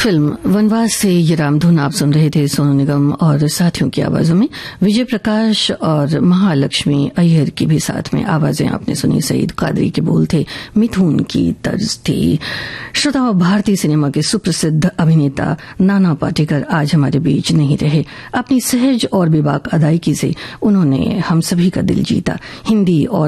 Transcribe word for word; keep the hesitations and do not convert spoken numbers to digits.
Film वनवास से ये रामधुन आप सुन रहे थे सोनू निगम और साथियों की आवाजों में। विजय प्रकाश और महालक्ष्मी अय्यर की भी साथ में आवाजें आपने सुनी। सईद कादरी के बोल थे, मिथुन की तर्ज थी। श्रोताओं, भारतीय सिनेमा के सुप्रसिद्ध अभिनेता नाना पाटेकर आज हमारे बीच नहीं रहे। अपनी सहज और बेबाक अदायगी से उन्होंने हम सभी का दिल जीता। हिंदी और